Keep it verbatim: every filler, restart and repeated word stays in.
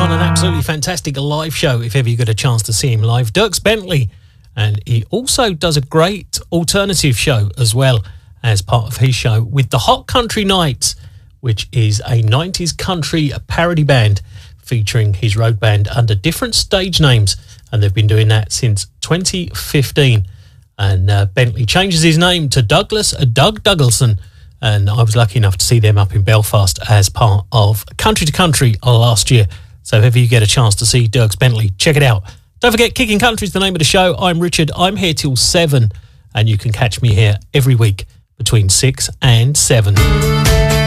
on an absolutely fantastic live show if ever you get a chance to see him live. Dierks Bentley, and he also does a great alternative show as well as part of his show with the Hot Country Nights, which is a nineties country parody band featuring his road band under different stage names, and they've been doing that since twenty fifteen. And uh, Bentley changes his name to Douglas Doug Douglason, and I was lucky enough to see them up in Belfast as part of Country to Country last year. So if ever you get a chance to see Dierks Bentley, check it out. Don't forget, Kicking Country is the name of the show. I'm Richard. I'm here till seven, and you can catch me here every week between six and seven.